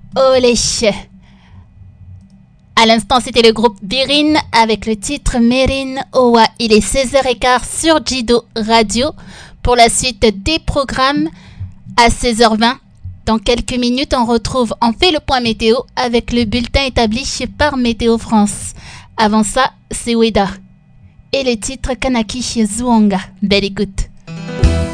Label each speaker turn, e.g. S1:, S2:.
S1: Olé. À l'instant, c'était le groupe Birin avec le titre Merin Owa. Il est 16h15 sur Jido Radio pour la suite des programmes à 16h20. Dans quelques minutes, on fait le point météo avec le bulletin établi par Météo France. Avant ça, c'est Ueda et le titre Kanaki Zuonga. Belle écoute.